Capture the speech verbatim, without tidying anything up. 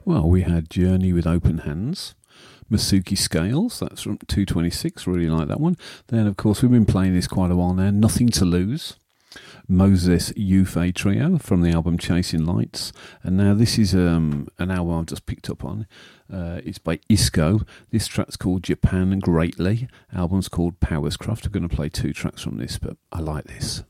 Well, we had Journey with Open Hands, Masuki Scales, that's from two twenty-six, really like that one. Then, of course, we've been playing this quite a while now, Nothing to Lose, Moses Yufe Trio from the album Chasing Lights. And now this is um, an album I've just picked up on. Uh, it's by Isco. This track's called Japan Greatly. Album's called Powerscraft. I'm going to play two tracks from this, but I like this.